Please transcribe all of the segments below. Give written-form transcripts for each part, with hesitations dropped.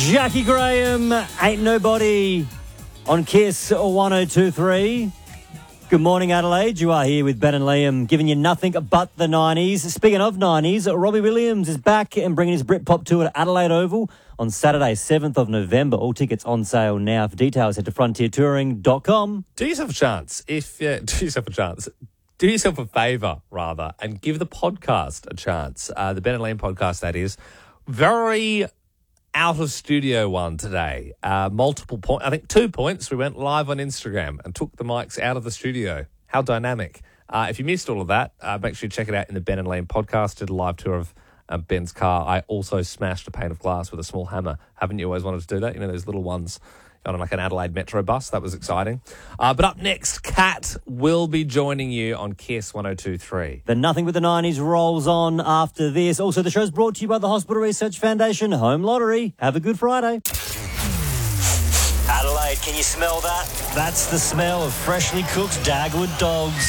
Jackie Graham, Ain't Nobody on Kiss 102.3. Good morning, Adelaide. You are here with Ben and Liam, giving you nothing but the 90s. Speaking of 90s, Robbie Williams is back and bringing his Britpop tour to Adelaide Oval on Saturday, 7th of November. All tickets on sale now. For details, head to frontiertouring.com. Do yourself a chance. Do yourself a favour, rather, and give the podcast a chance. The Ben and Liam podcast, that is. Very out of studio one today. Multiple points. I think 2 points. We went live on Instagram and took the mics out of the studio. How dynamic. If you missed all of that, make sure you check it out in the Ben and Liam podcast. Did a live tour of Ben's car. I also smashed a pane of glass with a small hammer. Haven't you always wanted to do that? You know, those little ones on like an Adelaide Metro bus. That was exciting. But up next, Kat will be joining you on Kiss 102.3. The Nothing But the 90s rolls on after this. Also, the show's brought to you by the Hospital Research Foundation Home Lottery. Have a good Friday. Adelaide, can you smell that? That's the smell of freshly cooked Dagwood dogs.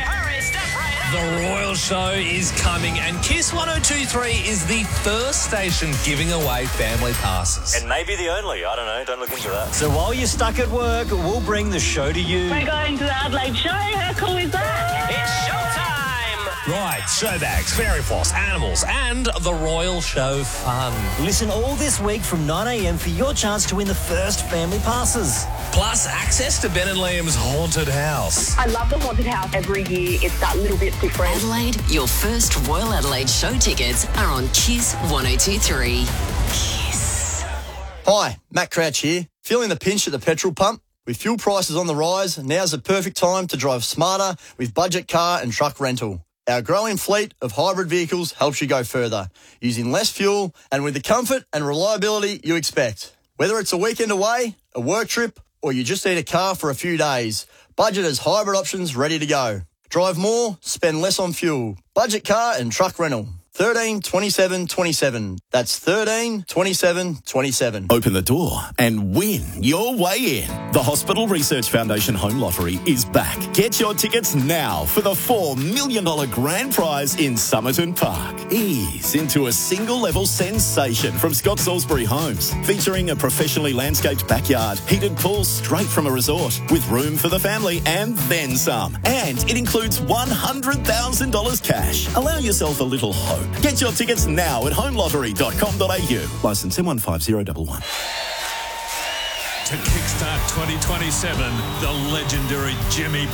The Royal Show is coming, and Kiss 102.3 is the first station giving away family passes. And maybe the only. I don't know. Don't look into that. So while you're stuck at work, we'll bring the show to you. We're going to the Adelaide Show. How cool is that? It's showtime! Right, show bags, fairy floss, animals, and the Royal Show fun. Listen all this week from 9 a.m. for your chance to win the first family passes. Plus, access to Ben and Liam's haunted house. I love the haunted house. Every year it's that little bit different. Adelaide, your first Royal Adelaide show tickets are on Kiss 102.3. Kiss. Hi, Matt Crouch here. Feeling the pinch at the petrol pump? With fuel prices on the rise, now's the perfect time to drive smarter with budget car and truck rental. Our growing fleet of hybrid vehicles helps you go further, using less fuel and with the comfort and reliability you expect. Whether it's a weekend away, a work trip, or you just need a car for a few days, Budget has hybrid options ready to go. Drive more, spend less on fuel. Budget car and truck rental. 13 27 27. That's 13 27 27. Open the door and win your way in. The Hospital Research Foundation Home Lottery is back. Get your tickets now for the $4 million grand prize in Somerton Park. Ease into a single-level sensation from Scott Salisbury Homes, featuring a professionally landscaped backyard, heated pool straight from a resort, with room for the family and then some. And it includes $100,000 cash. Allow yourself a little hope. Get your tickets now at homelottery.com.au. Licence M15011. To kickstart 2027, the legendary Jimmy